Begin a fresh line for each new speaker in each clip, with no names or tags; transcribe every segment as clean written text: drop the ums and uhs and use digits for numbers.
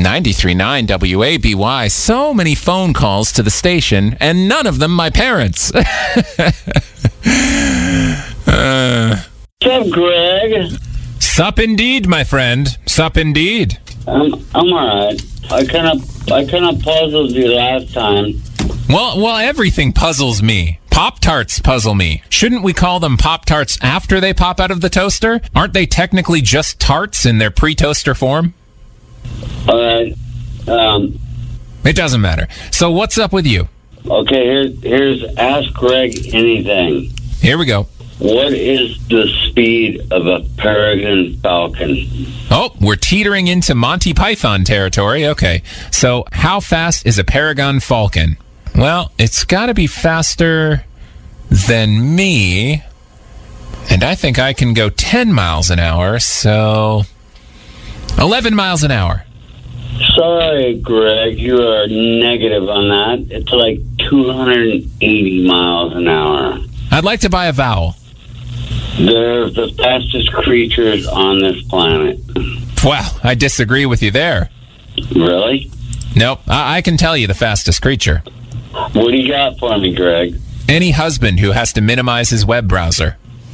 93.9 WABY. So many phone calls to the station, and none of them my parents.
What's up, Greg?
Sup indeed, my friend. Sup indeed.
I'm all right. I kind of puzzled you last time.
Well, everything puzzles me. Pop-Tarts puzzle me. Shouldn't we call them Pop-Tarts after they pop out of the toaster? Aren't they technically just tarts in their pre-toaster form?
All right.
It doesn't matter. So what's up with you?
Okay, here's Ask Greg Anything.
Here we go.
What is the speed of a peregrine falcon?
Oh, we're teetering into Monty Python territory. Okay. So how fast is a peregrine falcon? Well, it's got to be faster than me. And I think I can go 10 miles an hour, so 11 miles an hour.
Sorry, Greg, you are negative on that. It's like 280 miles an hour.
I'd like to buy a vowel.
They're the fastest creatures on this planet.
Well, I disagree with you there.
Really?
Nope, I can tell you the fastest creature.
What do you got for me, Greg?
Any husband who has to minimize his web browser.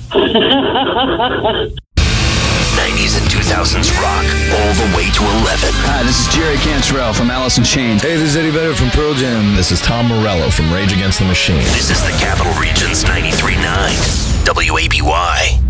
90s and 2000s rock all the way to 11.
Hi, this is Jerry Cantrell from Alice in Chains.
Hey, this is Eddie Vedder from Pearl Jam.
This is Tom Morello from Rage Against the Machine.
This is the Capital Region's 93.9 WABY.